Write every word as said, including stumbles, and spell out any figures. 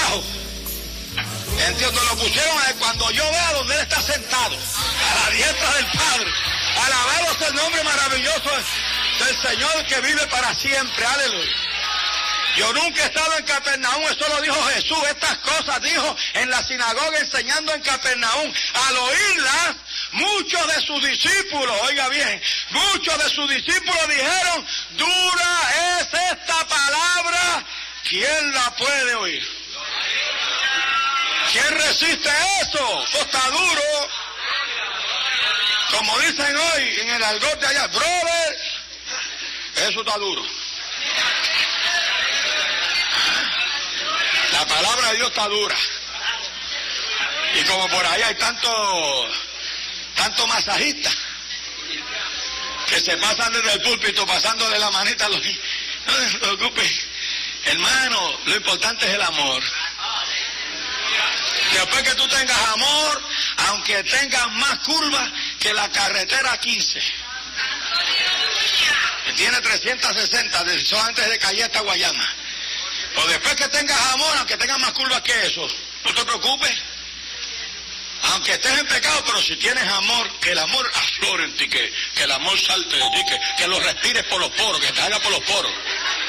abajo. Entiendo, lo pusieron a él cuando yo vea donde él está sentado, a la diestra del Padre. Alabado sea el nombre maravilloso del Señor que vive para siempre. Aleluya. Yo nunca he estado en Capernaum, eso lo dijo Jesús. Estas cosas dijo en la sinagoga enseñando en Capernaum. Al oírlas, muchos de sus discípulos, oiga bien, muchos de sus discípulos dijeron, dura es esta palabra, ¿quién la puede oír? ¿Quién resiste eso? Eso está duro. Como dicen hoy en el argot de allá, brother, eso está duro. La palabra de Dios está dura. Y como por ahí hay tanto, tanto masajistas que se pasan desde el púlpito, pasando de la manita a los... No se preocupe, hermano, lo importante es el amor. Después que tú tengas amor, aunque tengas más curvas que la carretera quince, que tiene trescientos sesenta, eso antes de Cayeta a Guayama. O después que tengas amor, aunque tengas más curvas que eso, no te preocupes. Aunque estés en pecado, pero si tienes amor, que el amor aflore en ti, que, que el amor salte de ti, que, que lo respires por los poros, que te haga por los poros.